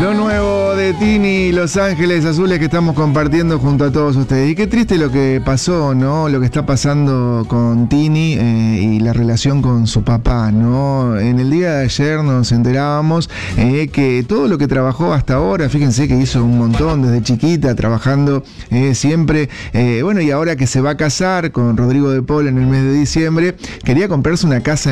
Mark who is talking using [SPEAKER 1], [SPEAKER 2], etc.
[SPEAKER 1] Lo nuevo de Tini, Los Ángeles Azules, que estamos compartiendo junto a todos ustedes. Y qué triste lo que pasó, ¿no? Lo que está pasando con Tini y la relación con su papá, ¿no? En el día de ayer nos enterábamos que todo lo que trabajó hasta ahora, fíjense que hizo un montón desde chiquita, trabajando siempre. Bueno, y ahora que se va a casar con Rodrigo de Paul en el mes de diciembre, quería comprarse una casa